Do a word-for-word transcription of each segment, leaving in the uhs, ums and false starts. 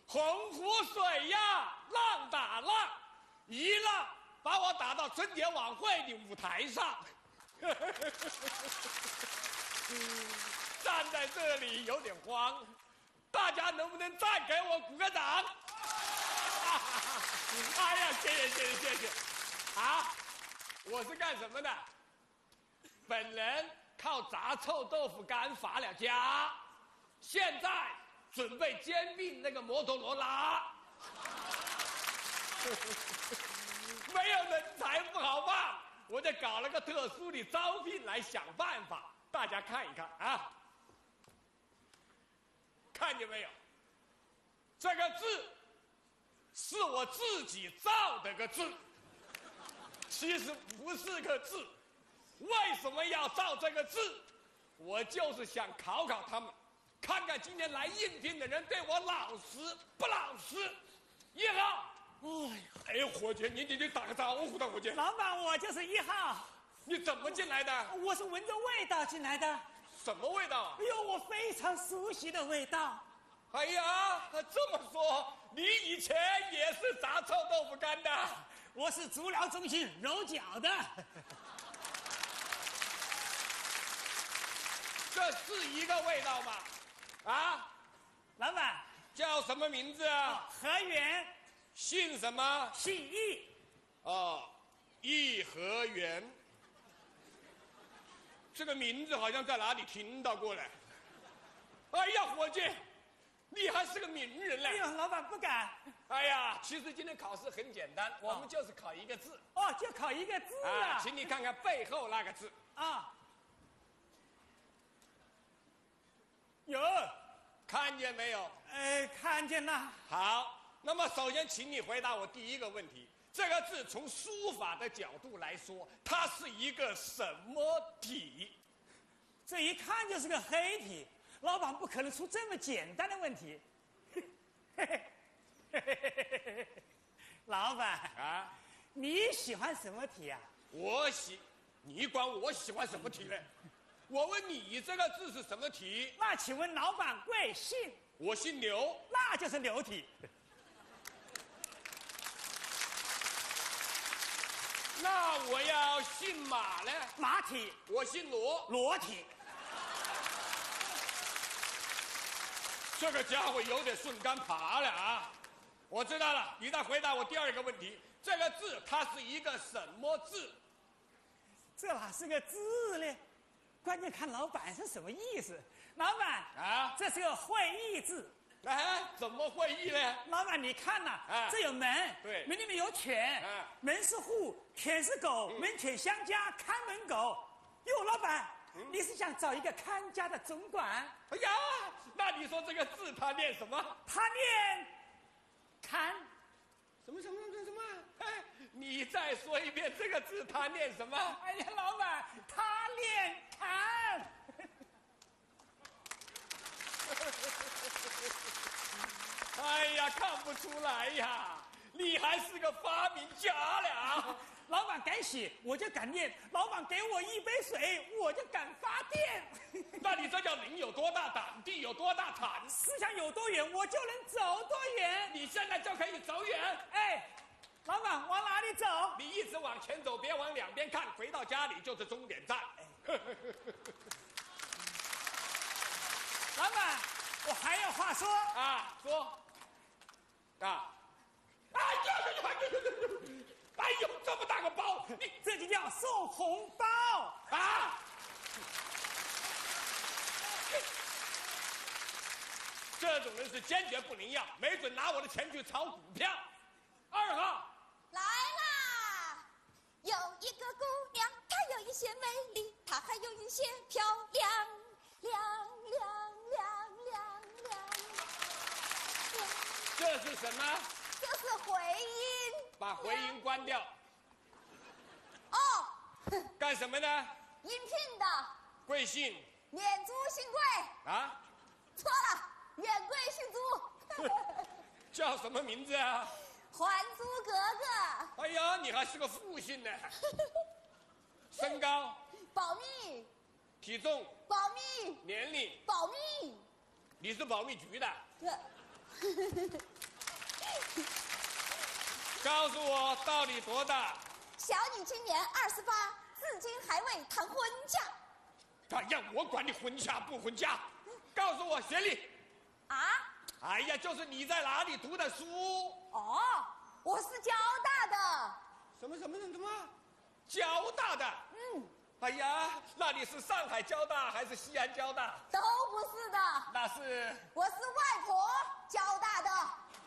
洪湖水呀，浪打浪，一浪把我打到春节晚会的舞台上。站在这里有点慌，大家能不能再给我鼓个掌？哎呀，谢谢谢谢谢谢！啊，我是干什么的？本人靠炸臭豆腐干发了家，现在准备兼并那个摩托罗拉。没有人才不好办，我就搞了个特殊的招聘来想办法，大家看一看啊，看见没有？这个字是我自己造的个字，其实不是个字。为什么要造这个字？我就是想考考他们，看看今天来应聘的人对我老实不老实。一号。哎呀，哎，伙计，你你你打个招呼的，伙计。 老板，我就是一号。 你怎么进来的？ 我是闻着味道进来的。 什么味道？ 哎呦，我非常熟悉的味道。 哎呀，这么说，你以前也是炸臭豆腐干的？ 我是足疗中心揉脚的。 这是一个味道吗？啊， 老板叫什么名字啊？ 何源。 姓什么？ 姓易。 哦，颐和园。这个名字好像在哪里听到过来。哎呀，伙计，你还是个名人嘞！ 哎呦，老板不敢。 哎呀，其实今天考试很简单，我们就是考一个字。 哦，就考一个字啊！ 啊，请你看看背后那个字。 啊。有。 看见没有？ 呃，看见了。 好。那么，首先，请你回答我第一个问题：这个字从书法的角度来说，它是一个什么体？ 这一看就是个黑体。老板不可能出这么简单的问题。老板啊， 你喜欢什么体啊？ 我喜，你管我喜欢什么体呢？我问你，这个字是什么体？ 那请问老板贵姓？ 我姓刘， 那就是刘体。 那我要姓马呢？ 马体。 我姓罗， 罗体。 这个家伙有点顺杆爬了啊！我知道了，你再回答我第二个问题：这个字它是一个什么字？ 这哪是个字呢？关键看老板是什么意思。老板啊， 这是个会意字。 哎，怎么会意呢？ 老板，你看呐、啊， 啊、 这有门， 对， 门里面有犬， 啊、 门是户，犬是狗，嗯、门犬相加，看门狗。哟，老板，嗯、你是想找一个看家的总管？ 哎呀，那你说这个字他念什么？ 他念看。 什么什么什么什么？哎，你再说一遍这个字他念什么？ 哎呀，老板，他念看。 哎呀，看不出来呀，你还是个发明家了。 老板敢写，我就敢念；老板给我一杯水，我就敢发电。 那你这叫人有多大胆，地有多大产。 思想有多远，我就能走多远。 你现在就可以走远。 哎，老板往哪里走？ 你一直往前走，别往两边看，回到家里就是终点站。 老板，我还有话说啊，说啊！哎呦呦呦呦呦！哎呦，这么大个包，你这就叫送红包啊！这种人是坚决不能要，没准拿我的钱去炒股票。二号来啦！有一个姑娘，她有一些美丽，她还有一些漂亮，亮亮亮亮亮。 这是什么？ 这是回音。 把回音关掉。 哦。 干什么呢？ 应聘的。 贵姓？ 免租姓贵。 啊？ 错了，免贵姓租。 叫什么名字啊？ 还租格格。 哎呀，你还是个复姓呢。身高？ 保密。 体重？ 保密。 年龄？ 保密。 你是保密局的？ 对。 告诉我到底多大？ 小女今年二十八，至今还未谈婚嫁。 哎呀，我管你婚嫁不婚嫁，告诉我学历。 啊？ 哎呀，就是你在哪里读的书？ 哦，我是交大的。 什么什么什么？交大的？ 嗯。 哎呀，那你是上海交大还是西安交大？ 都不是的。 那是？ 我是外婆交大的。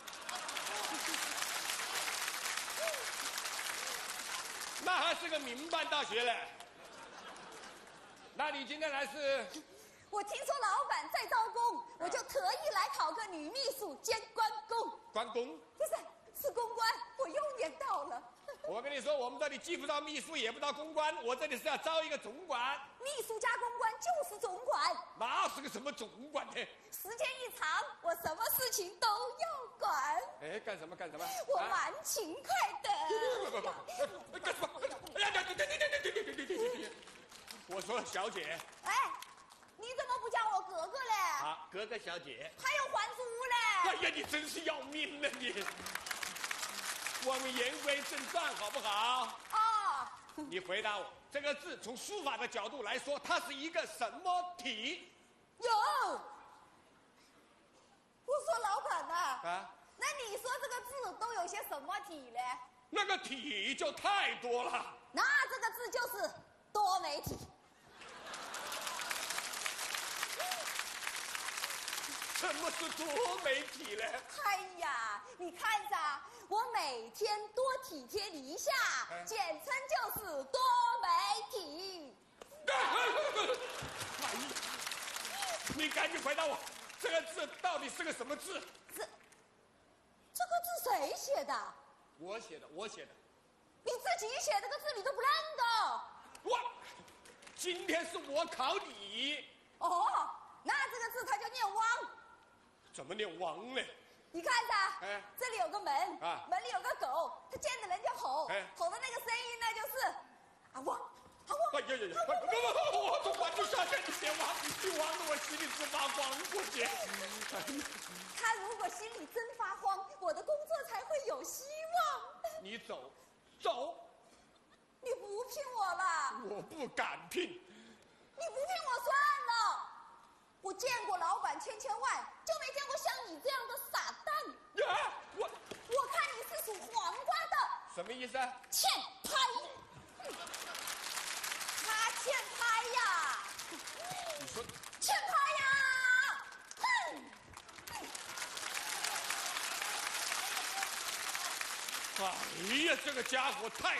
那还是个民办大学嘞。那你今天来是？ 我听说老板在招工，我就特意来考个女秘书兼关公。 关公？ 不是，是公关，我又年到了。 我跟你说，我们这里既不招秘书，也不招公关，我这里是要招一个总管。 秘书加公关就是总管。 那是个什么总管呢？ 时间一长，我什么事情都要管。 哎，干什么干什么？ 我蛮勤快的。 不不不，干什么？哎呀，对对对对对对对对对对！我说小姐。 哎，你怎么不叫我哥哥嘞？ 啊，哥哥小姐。 还有还珠嘞？ 哎呀，你真是要命了你！我们言归正传，好不好？ 哦。 你回答我，这个字从书法的角度来说，它是一个什么体？ 有。我说老板呐。啊。那你说这个字都有些什么体嘞？ 那个体就太多了。 那这个字就是多媒体。 什么是多媒体嘞？ 哎呀，你看着，我每天多体贴你一下，哎、简称就是多媒体。 哎呀，你赶紧回答我，这个字到底是个什么字？ 这，这个字谁写的？ 我写的，我写的。 你自己写这个字你都不认得？ 我，今天是我考你。 哦，那这个字它就念汪。 怎么念汪呢？ 你看着，哎，这里有个门，啊，门里有个狗，它见着人就吼，哎，吼的那个声音呢就是啊汪，啊汪。 哎呀呀呀！不不不，我都管不下去，你别汪，你汪得我心里直发慌，过节。 他如果心里真发慌，我的工作才会有希望。 你走，走。 你不聘我了？ 我不敢聘。 你不聘我算了。我见过老板千千万，就没见过像你这样的傻蛋。 啊！我我看你是属黄瓜的。 什么意思啊？ 欠拍。他欠拍呀！ 你说欠拍呀！哼！ 哎呀，这个家伙太